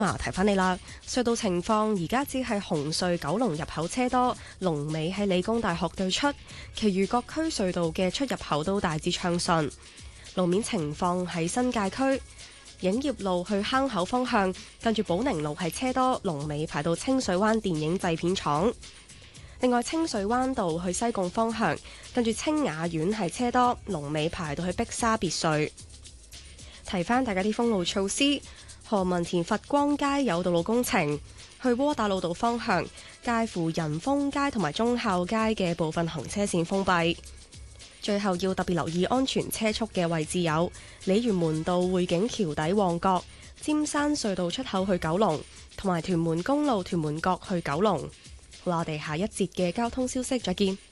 提翻你啦，隧道情況而家只係紅隧九龍入口車多，龍尾喺理工大學對出，其餘各區隧道嘅出入口都大致暢順。路面情況喺新界區影業路去坑口方向，近住寶寧路係車多，龍尾排到清水灣電影製片廠。另外，清水灣道去西貢方向，近住清雅苑係車多，龍尾排到去碧沙別墅。提翻大家啲封路措施。何文田佛光街有道路工程，去窩打老道方向，介乎仁豐街同埋忠孝街嘅部分行車線封閉。最後要特別留意安全車速嘅位置有鯉魚門道匯景橋底旺角、尖山隧道出口去九龍，同埋屯門公路屯門角去九龍。好啦，我哋下一節嘅交通消息再見。